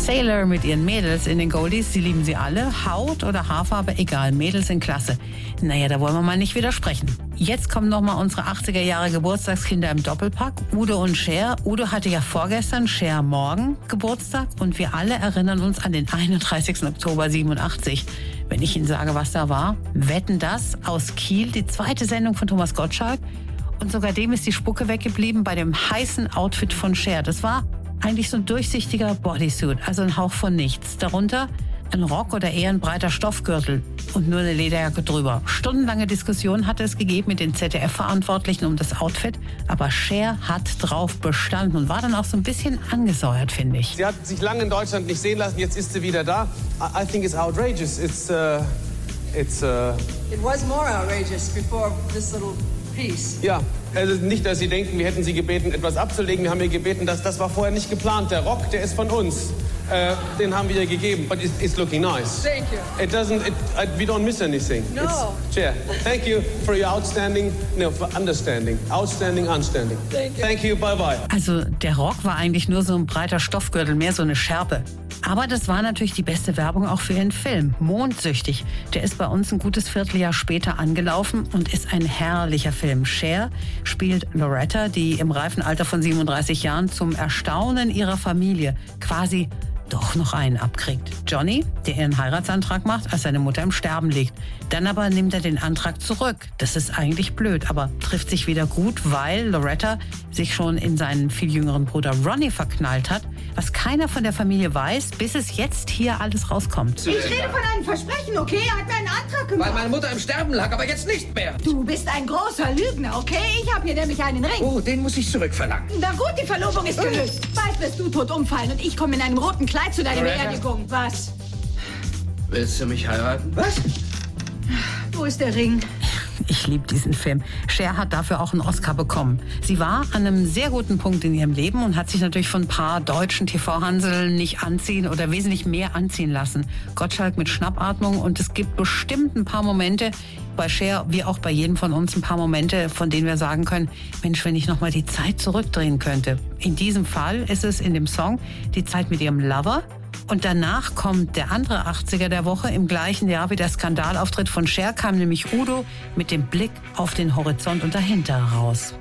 Sailor mit ihren Mädels in den Goldies, sie lieben sie alle. Haut oder Haarfarbe, egal, Mädels sind klasse. Naja, da wollen wir mal nicht widersprechen. Jetzt kommen nochmal unsere 80er Jahre Geburtstagskinder im Doppelpack. Udo und Cher. Udo hatte ja vorgestern, Cher morgen Geburtstag. Und wir alle erinnern uns an den 31. Oktober 87. Wenn ich Ihnen sage, was da war. Wetten, das aus Kiel, die zweite Sendung von Thomas Gottschalk. Und sogar dem ist die Spucke weggeblieben bei dem heißen Outfit von Cher. Das war eigentlich so ein durchsichtiger Bodysuit, also ein Hauch von nichts. Darunter ein Rock oder eher ein breiter Stoffgürtel und nur eine Lederjacke drüber. Stundenlange Diskussionen hatte es gegeben mit den ZDF-Verantwortlichen um das Outfit, aber Cher hat drauf bestanden und war dann auch so ein bisschen angesäuert, finde ich. Sie hat sich lange in Deutschland nicht sehen lassen, jetzt ist sie wieder da. I think it's outrageous. It was more outrageous before this little piece. Ja, also nicht, dass Sie denken, wir hätten Sie gebeten, etwas abzulegen. Wir haben ihr gebeten, das war vorher nicht geplant. Der Rock, der ist von uns. Den haben wir ihr gegeben. But it's looking nice. Thank you. We don't miss anything. No. Chair, thank you for your understanding. Outstanding, unstanding. Thank you, bye bye. Also der Rock war eigentlich nur so ein breiter Stoffgürtel, mehr so eine Schärpe. Aber das war natürlich die beste Werbung auch für ihren Film. Mondsüchtig. Der ist bei uns ein gutes Vierteljahr später angelaufen und ist ein herrlicher Film. Cher spielt Loretta, die im reifen Alter von 37 Jahren zum Erstaunen ihrer Familie quasi doch noch einen abkriegt. Johnny, der ihren Heiratsantrag macht, als seine Mutter im Sterben liegt. Dann aber nimmt er den Antrag zurück. Das ist eigentlich blöd, aber trifft sich wieder gut, weil Loretta sich schon in seinen viel jüngeren Bruder Ronnie verknallt hat, was keiner von der Familie weiß, bis es jetzt hier alles rauskommt. Ich rede von einem Versprechen, okay? Er hat mir einen Antrag gemacht. Weil meine Mutter im Sterben lag, aber jetzt nicht mehr. Du bist ein großer Lügner, okay? Ich habe hier nämlich einen Ring. Oh, den muss ich zurückverlangen. Na gut, die Verlobung ist gelöst. Bald wirst du tot umfallen und ich komme in einem roten Kleid zu deiner Beerdigung. Was? Willst du mich heiraten? Was? Wo ist der Ring? Ich liebe diesen Film. Cher hat dafür auch einen Oscar bekommen. Sie war an einem sehr guten Punkt in ihrem Leben und hat sich natürlich von ein paar deutschen TV-Hanseln nicht anziehen oder wesentlich mehr anziehen lassen. Gottschalk mit Schnappatmung und es gibt bestimmt ein paar Momente, bei Cher wie auch bei jedem von uns ein paar Momente, von denen wir sagen können, Mensch, wenn ich noch mal die Zeit zurückdrehen könnte. In diesem Fall ist es in dem Song die Zeit mit ihrem Lover. Und danach kommt der andere 80er der Woche. Im gleichen Jahr wie der Skandalauftritt von Cher kam nämlich Udo mit dem Blick auf den Horizont und dahinter raus.